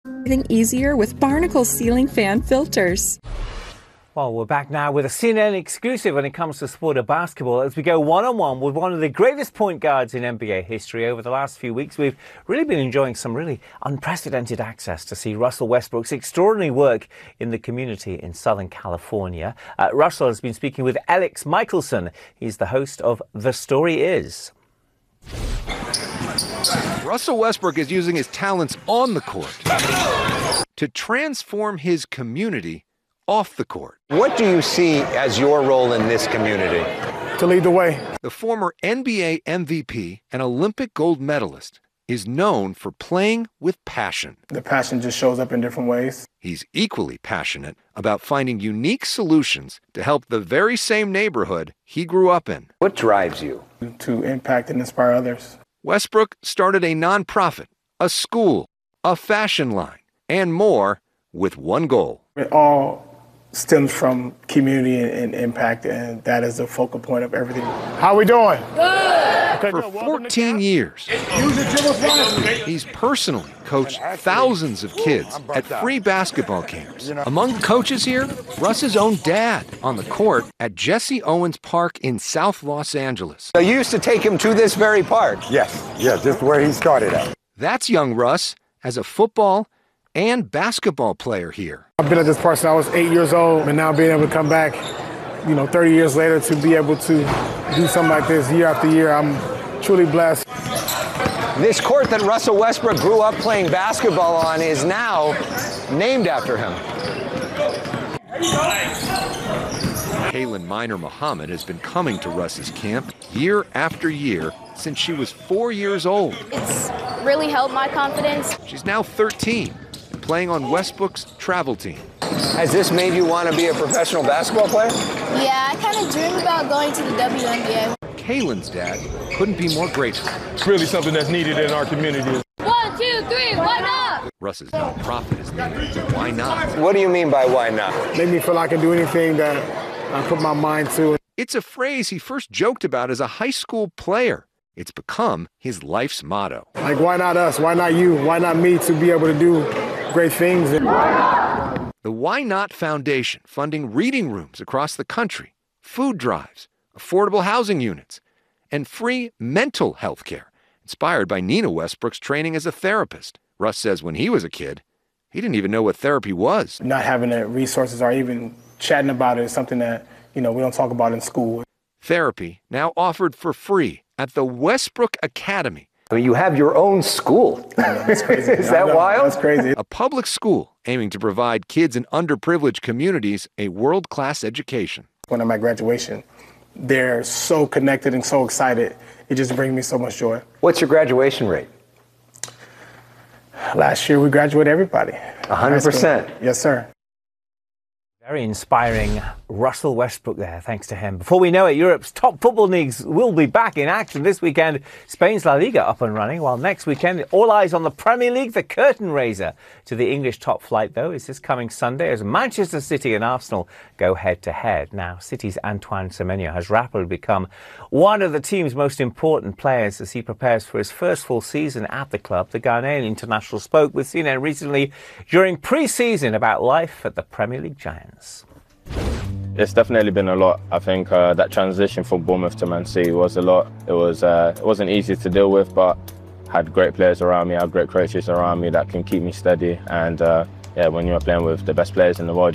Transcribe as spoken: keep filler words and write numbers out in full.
Everything easier with Barnacle ceiling fan filters. Well, we're back now with a C N N exclusive when it comes to sport of basketball as we go one-on-one with one of the greatest point guards in N B A history. Over the last few weeks, we've really been enjoying some really unprecedented access to see Russell Westbrook's extraordinary work in the community in Southern California. Uh, Russell has been speaking with Alex Michelson. He's the host of The Story Is. Russell Westbrook is using his talents on the court to transform his community off the court. What do you see as your role in this community? To lead the way. The former N B A M V P and Olympic gold medalist is known for playing with passion. The passion just shows up in different ways. He's equally passionate about finding unique solutions to help the very same neighborhood he grew up in. What drives you? To impact and inspire others. Westbrook started a nonprofit, a school, a fashion line, and more with one goal. It all stems from community and, and impact, and that is the focal point of everything. How we doing? Good. Okay, For fourteen years, he's personally coached thousands of kids at free basketball camps. Among the coaches here, Russ's own dad on the court at Jesse Owens Park in South Los Angeles. So you used to take him to this very park? Yes, yes, this is where he started at. That's young Russ as a football and basketball player here. I've been at this park since I was eight years old, and now being able to come back, you know, thirty years later to be able to do something like this year after year, I'm truly blessed. This court that Russell Westbrook grew up playing basketball on is now named after him. Kaylin Minor Muhammad has been coming to Russ's camp year after year since she was four years old. It's really helped my confidence. She's now thirteen. Playing on Westbrook's travel team. Has this made you want to be a professional basketball player? Yeah, I kind of dream about going to the W N B A. Kaylin's dad couldn't be more grateful. It's really something that's needed in our community. One, two, three, why not? Russ's nonprofit is named Why Not? What do you mean by why not? Made me feel like I can do anything that I put my mind to. It's a phrase he first joked about as a high school player. It's become his life's motto. Like, why not us? Why not you? Why not me to be able to do great things? The Why Not Foundation funding reading rooms across the country, food drives, affordable housing units, and free mental health care, inspired by Nina Westbrook's training as a therapist. Russ says when he was a kid, he didn't even know what therapy was. Not having the resources or even chatting about it is something that, you know, we don't talk about in school. Therapy now offered for free at the Westbrook Academy. I mean, you have your own school. That's crazy. Is that wild? That's crazy. A public school aiming to provide kids in underprivileged communities a world-class education. When I'm at graduation, they're so connected and so excited. It just brings me so much joy. What's your graduation rate? Last year, we graduated everybody. one hundred percent. Yes, sir. Very inspiring Russell Westbrook there, thanks to him. Before we know it, Europe's top football leagues will be back in action this weekend. Spain's La Liga up and running, while next weekend, all eyes on the Premier League. The curtain raiser to the English top flight, though, is this coming Sunday as Manchester City and Arsenal go head-to-head. Now, City's Antoine Semenyo has rapidly become one of the team's most important players as he prepares for his first full season at the club. The Ghanaian international spoke with C N N recently during pre-season about life at the Premier League Giants. It's definitely been a lot. I think uh, that transition from Bournemouth to Man City was a lot. It was uh, it wasn't easy to deal with, but I had great players around me, I had great coaches around me that can keep me steady. And uh, yeah, when you're playing with the best players in the world,